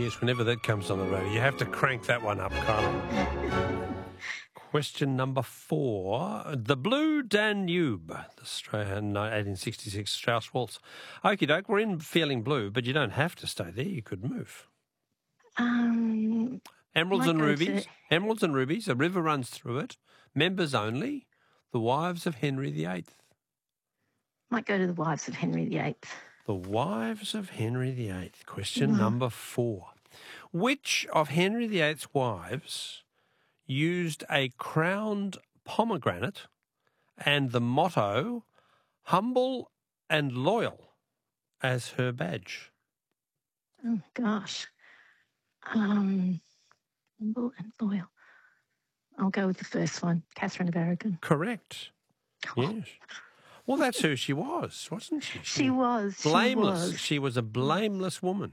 yes, whenever that comes on the radio, you have to crank that one up, Carla. Question number 4. The Blue Danube, the 1866 Strauss Waltz. Okie doke, we're in Feeling Blue, but you don't have to stay there. You could move. Emeralds and Rubies. Emeralds and Rubies. A river runs through it. Members only. The Wives of Henry VIII. Might go to the Wives of Henry VIII. The Wives of Henry VIII. Question number 4. Which of Henry VIII's wives used a crowned pomegranate and the motto "Humble and Loyal" as her badge? Oh, gosh. Humble and loyal. I'll go with the first one, Catherine of Aragon. Correct. Yes. Well, that's who she was, wasn't she? She was. Blameless. She was a blameless woman.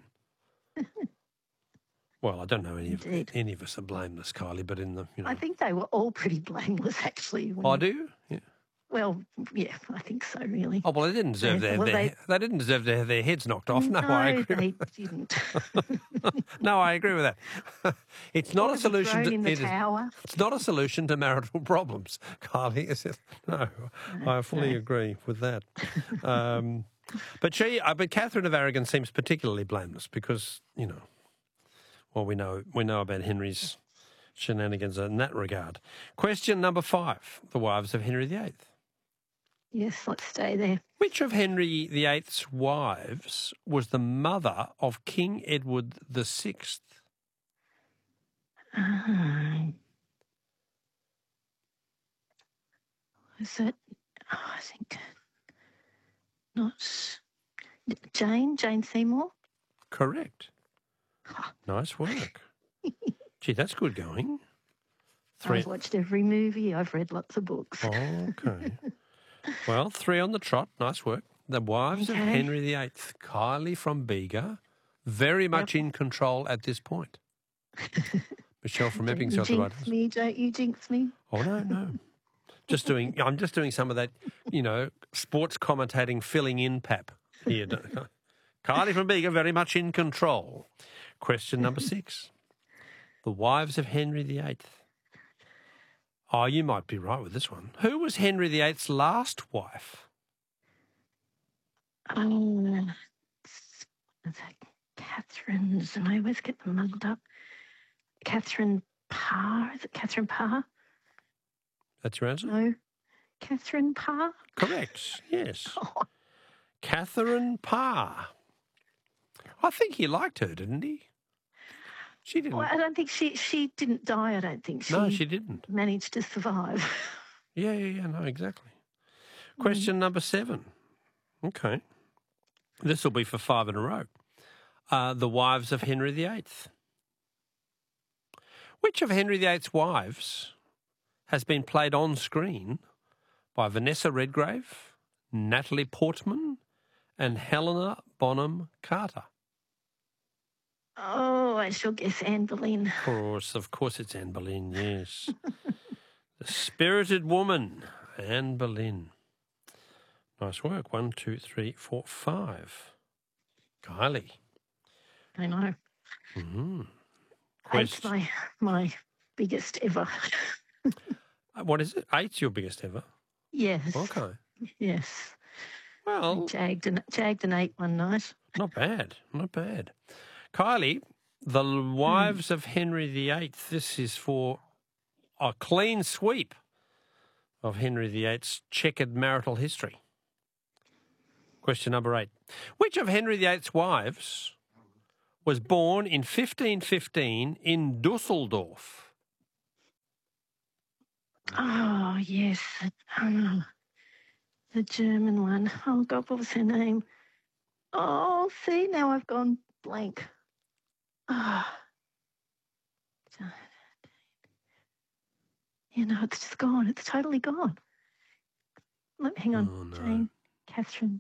Well, I don't know any of us are blameless, Kylie, but in the, I think they were all pretty blameless, actually. Oh, do you? Yeah. Well, yeah, I think so, really. Oh, well, they didn't deserve they didn't deserve to have their heads knocked off. No, I agree. They didn't. No, I agree with that. It's not a solution to It's not a solution to marital problems, Kylie, is it? No, I fully agree with that. But Catherine of Aragon seems particularly blameless because, well, we know about Henry's shenanigans in that regard. Question number 5, the Wives of Henry VIII. Yes, let's stay there. Which of Henry VIII's wives was the mother of King Edward VI? Is it? I think not Jane Seymour. Correct. Nice work. Gee, that's good going. I've watched every movie. I've read lots of books. Okay. Well, 3 on the trot. Nice work. The Wives of Henry VIII. Kylie from Bega, very much in control at this point. Michelle from Epping's got the right answer. Don't you jinx me? Oh, no. I'm just doing some of that, sports commentating filling in pap here. Kylie from Bega, very much in control. Question number 6. The Wives of Henry VIII. Oh, you might be right with this one. Who was Henry VIII's last wife? Catherine's, and I always get them muddled up. Catherine Parr. Is it Catherine Parr? That's your answer? No. Catherine Parr? Correct, yes. Catherine Parr. I think he liked her, didn't he? She didn't. Well, I don't think she didn't die, I don't think. No, she didn't. Managed to survive. Yeah, no, exactly. Question number 7. Okay. This will be for 5 in a row. The Wives of Henry VIII. Which of Henry VIII's wives has been played on screen by Vanessa Redgrave, Natalie Portman, and Helena Bonham Carter? Oh, I shall guess Anne Boleyn. Of course it's Anne Boleyn, yes. The spirited woman, Anne Boleyn. Nice work. 1, 2, 3, 4, 5. Kylie. I know. Mm-hmm. Eight's my biggest ever. What is it? 8's your biggest ever? Yes. Okay. Yes. Well, I jagged an 8 one night. Not bad. Kylie, the Wives of Henry VIII. This is for a clean sweep of Henry VIII's checkered marital history. Question number 8. Which of Henry VIII's wives was born in 1515 in Dusseldorf? Oh, yes. The German one. Oh, God, what was her name? Oh, see, now I've gone blank. It's just gone. It's totally gone. Hang on. Oh, no. Jane, Catherine,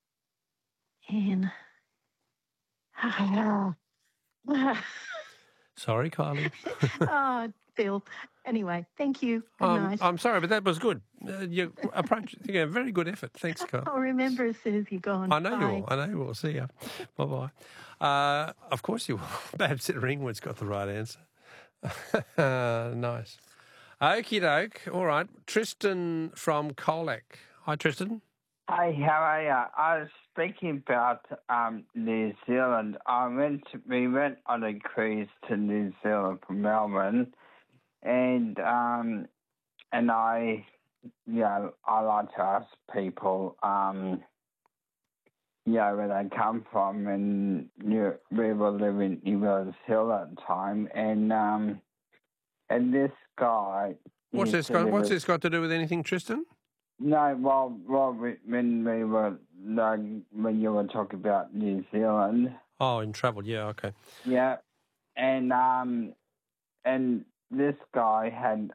Anne. Sorry, Kylie. Oh, Phil. Anyway, thank you. Good night. I'm sorry, but that was good. Your approach, very good effort. Thanks, Kylie. I'll remember as soon as you're gone. I know you Bye. will. I know you will. See you. Bye-bye. Of course you will. Babsitter Ringwood's got the right answer. Nice. Okie doke. All right. Tristan from Colac. Hi, Tristan. Hi, how are you? I was speaking about New Zealand. We went on a cruise to New Zealand from Melbourne, and I like to ask people, where they come from, and we were living in New Zealand at the time, and this guy. What's this got to do with anything, Tristan? No, when you were talking about New Zealand. Oh, in travel, yeah, okay. Yeah, and this guy had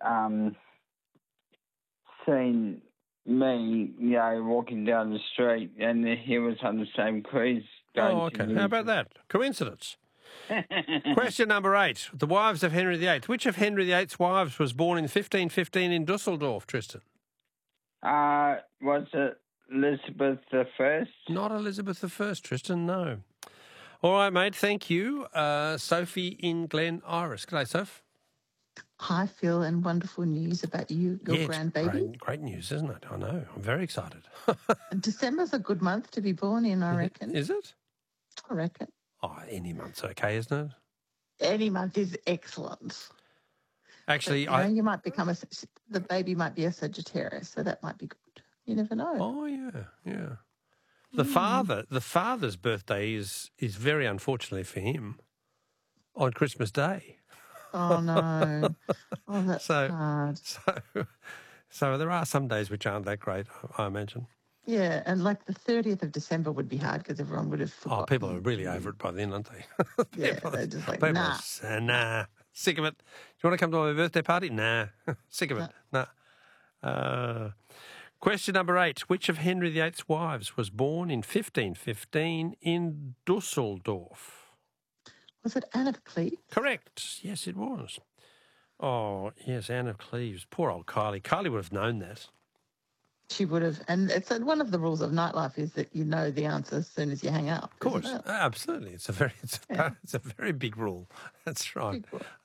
seen me, walking down the street, and he was on the same cruise. Oh, okay. How about that? Coincidence. Question number 8. The wives of Henry VIII. Which of Henry VIII's wives was born in 1515 in Dusseldorf, Tristan? Was it Elizabeth I? Not Elizabeth I, Tristan, no. All right, mate, thank you. Sophie in Glen Iris. G'day, Soph. Hi, Phil, and wonderful news about your grandbaby. Great news, isn't it? I know. I'm very excited. December's a good month to be born in, I reckon. Is it? I reckon. Oh, any month's okay, isn't it? Any month is excellent. Actually, but, you might become the baby might be a Sagittarius, so that might be good. You never know. Oh, yeah. The father's birthday is very unfortunately for him on Christmas Day. Oh, no. Oh, that's hard. So there are some days which aren't that great, I imagine. Yeah, and like the 30th of December would be hard because everyone would have forgotten. Oh, people are really over it by then, aren't they? They're just like, nah. Nah. Sick of it. Do you want to come to my birthday party? Nah. Sick of it. Nah. Question number 8. Which of Henry VIII's wives was born in 1515 in Dusseldorf? Was it Anne of Cleves? Correct. Yes, it was. Oh, yes, Anne of Cleves. Poor old Kylie. Kylie would have known that. She would have. And it's one of the rules of nightlife is that you know the answer as soon as you hang up. Of course. Absolutely. It's a very big rule. That's right.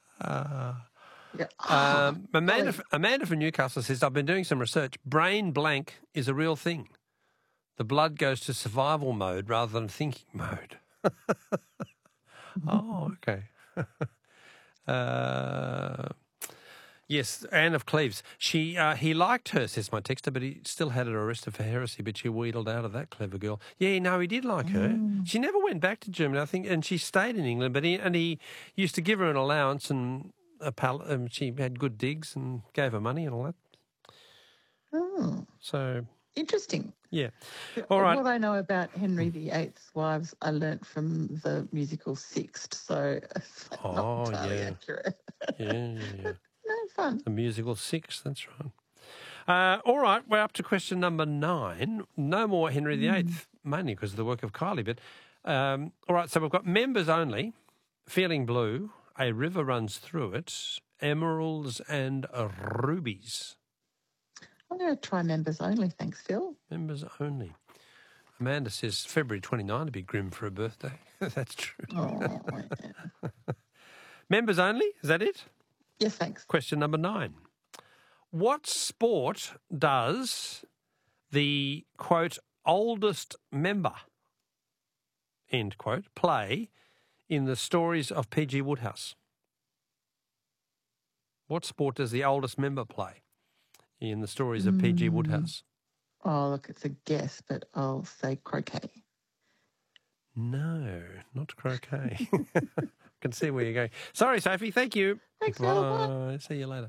Amanda from Newcastle says, I've been doing some research. Brain blank is a real thing. The blood goes to survival mode rather than thinking mode. Oh, okay. Yes, Anne of Cleves. He liked her, says my texter, but he still had her arrested for heresy, but she wheedled out of that clever girl. Yeah, no, he did like her. She never went back to Germany, I think, and she stayed in England, but he used to give her an allowance and she had good digs and gave her money and all that. Oh. So interesting. Yeah. All right. What I know about Henry VIII's wives, I learnt from the musical Sixth, so it's not entirely accurate. Yeah. No, fun. The musical Sixth, that's right. All right, we're up to question number 9. No more Henry VIII, mainly because of the work of Kylie. But all right, so we've got members only, Feeling Blue, A River Runs Through It, Emeralds and Rubies. I'm going to try members only, thanks, Phil. Members only. Amanda says February 29 to be grim for her birthday. That's true. Oh, yeah. Members only, is that it? Yes, thanks. Question number 9. What sport does the, quote, oldest member, end quote, play in the stories of P.G. Wodehouse? What sport does the oldest member play in the stories of P.G. Wodehouse? Oh, look, it's a guess, but I'll say croquet. No, not croquet. I can see where you're going. Sorry, Sophie. Thank you. Thanks, Bye. See you later.